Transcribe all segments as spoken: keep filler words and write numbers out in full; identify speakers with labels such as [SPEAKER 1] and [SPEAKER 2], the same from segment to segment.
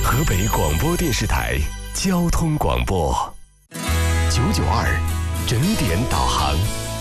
[SPEAKER 1] 河北广播电视台交通广播九九二整点导航。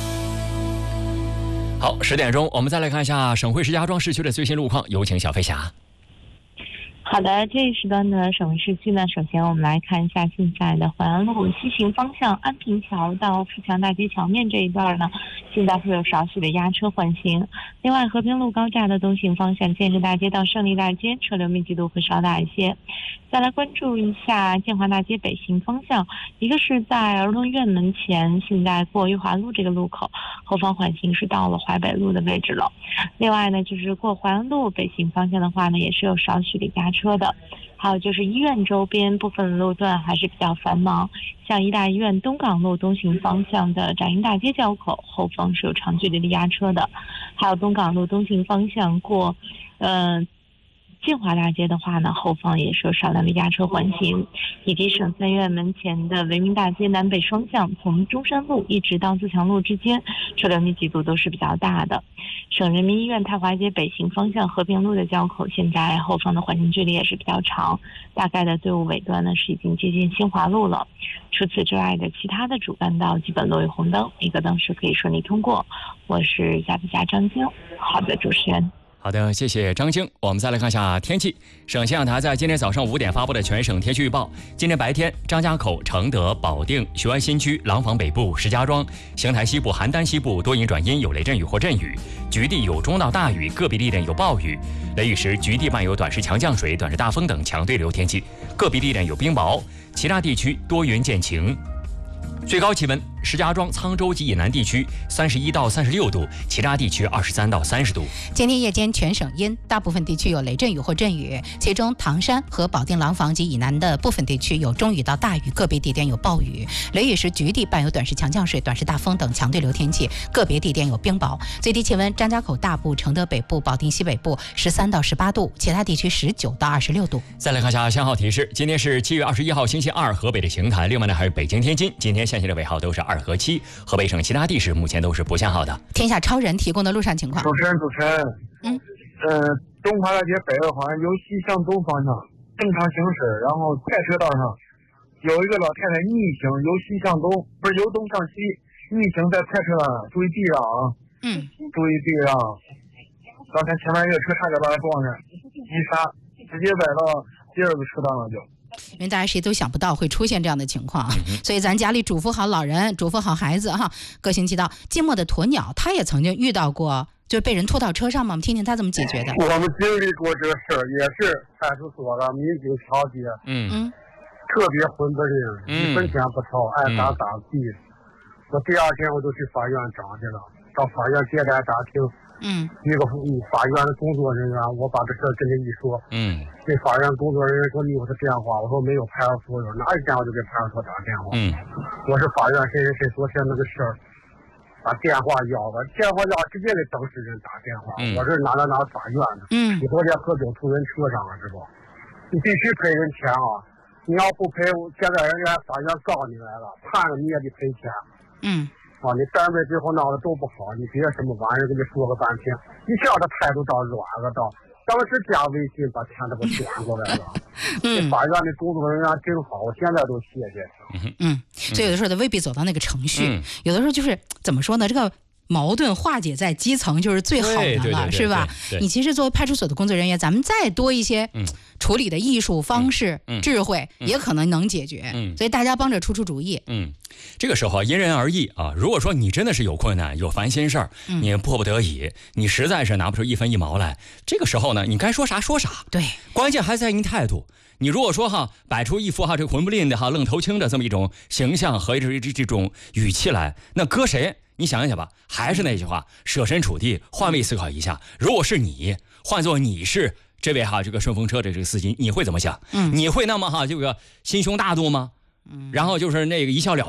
[SPEAKER 2] 好，十点钟，我们再来看一下省会石家庄市区的最新路况，有请小飞侠。
[SPEAKER 3] 好的，这一时段的省会市区呢，首先我们来看一下现在的淮安路西行方向安平桥到富强大街桥面这一段呢，现在会有少许的压车缓行。另外，和平路高架的东行方向建设大街到胜利大街车流密集度会稍大一些。再来关注一下建华大街北行方向，一个是在儿童医院门前，现在过裕华路这个路口，后方缓行是到了淮北路的位置了。另外呢，就是过淮安路北行方向的话呢，也是有少许的压车的。还有就是医院周边部分路段还是比较繁忙，像医大医院东港路东行方向的展英大街交口后方是有长距离的压车的。还有东港路东行方向过呃建华大街的话呢，后方也是有少量的压车缓行，以及省三院门前的维明大街南北双向从中山路一直到自强路之间车流密集度都是比较大的。省人民医院太华街北行方向和平路的交口，现在后方的缓行距离也是比较长，大概的队伍尾端呢是已经接近新华路了。除此之外的其他的主干道基本落有红灯，一个灯是可以顺利通过。我是下笔家张晶。好的，主持人。
[SPEAKER 2] 好的，谢谢张晶。我们再来看一下天气。省气象台在今天早上五点发布的全省天气预报：今天白天，张家口、承德、保定、雄安新区、廊坊北部、石家庄、邢台西部、邯郸西部多云转阴，有雷阵雨或阵雨，局地有中到大雨，个别地点有暴雨。雷雨时，局地伴有短时强降水、短时大风等强对流天气，个别地点有冰雹，其他地区多云见晴。最高气温，石家庄、沧州及以南地区三十一到三十六度，其他地区二十三到三十度。
[SPEAKER 4] 今天夜间全省阴，大部分地区有雷阵雨或阵雨，其中唐山和保定廊坊及以南的部分地区有中雨到大雨，个别地点有暴雨。雷雨时，局地伴有短时强降水、短时大风等强对流天气，个别地点有冰雹。最低气温，张家口大部、承德北部、保定西北部十三到十八度，其他地区十九到二十六度。
[SPEAKER 2] 再来看一下限号提示，今天是七月二十一号星期二，河北的邢台，另外呢还有北京、天津，今天限行的尾号都是二和七。河北省其他地市目前都是不限号的。
[SPEAKER 4] 天下超人提供的路上情况。
[SPEAKER 5] 主持人，主持人，
[SPEAKER 4] 嗯，
[SPEAKER 5] 呃，东华大街北二环由西向东方向正常行驶，然后快车道上有一个老太太逆行，由西向东，不是由东向西逆行在快车道上，注意避让啊！
[SPEAKER 4] 嗯，
[SPEAKER 5] 注意避让。刚才前面一个车差点把他撞上，急刹，直接摆到第二个车道上就。
[SPEAKER 4] 因为大家谁都想不到会出现这样的情况，所以咱家里嘱咐好老人，嘱咐好孩子哈。各行其道。寂寞的鸵鸟他也曾经遇到过，就是被人拖到车上嘛，我们听听他怎么解决的。
[SPEAKER 5] 我们经历过这个事儿，也是派出所的民警调解，
[SPEAKER 2] 嗯嗯，
[SPEAKER 5] 特别混的人，一分钱不掏，爱咋咋地。我第二天我就去法院找去了，到法院接待大厅。
[SPEAKER 4] 嗯，
[SPEAKER 5] 一个法院的工作人员，我把这事儿跟他一说，
[SPEAKER 2] 嗯，
[SPEAKER 5] 那法院工作人员说你有他电话，我说没有派出所有，拿一电话就给派出所打电话，
[SPEAKER 2] 嗯，
[SPEAKER 5] 我是法院谁谁谁昨天那个事儿，把电话要了，电话要直接给当事人打电话，嗯、我是哪哪哪法院的，
[SPEAKER 4] 嗯，
[SPEAKER 5] 你昨天喝酒吐人车上了是不？你必须赔人钱啊！你要不赔，现在人家法院告你来了，判了你也得赔钱，
[SPEAKER 4] 嗯。
[SPEAKER 5] 啊，你单位最后闹得都不好，你别什么玩意儿跟你说个半天，一下子态度到软了到，当时加微信把钱都给转过来了。嗯，法院的工作人员真好，我现在都谢谢他。
[SPEAKER 4] 嗯，所以有的时候他未必走到那个程序，嗯、有的时候就是怎么说呢？这个矛盾化解在基层就是最好的了，
[SPEAKER 2] 对对对对
[SPEAKER 4] 是吧？
[SPEAKER 2] 对对，
[SPEAKER 4] 你其实作为派出所的工作人员，咱们再多一些处理的艺术方式、嗯、智慧，嗯、也可能能解决。嗯，所以大家帮着出出主意。
[SPEAKER 2] 嗯，这个时候因人而异啊。如果说你真的是有困难、有烦心事儿，嗯、你迫不得已，你实在是拿不出一分一毛来，这个时候呢，你该说啥说啥。
[SPEAKER 4] 对，
[SPEAKER 2] 关键还在于你态度。你如果说哈摆出一副哈这个混不吝的哈愣头青的这么一种形象和这这这种语气来，那搁谁？你想一想吧，还是那句话，设身处地，换位思考一下。如果是你，换作你是这位哈这个顺风车的这个司机，你会怎么想？嗯，你会那么哈这个心胸大度吗？嗯，然后就是那个一笑了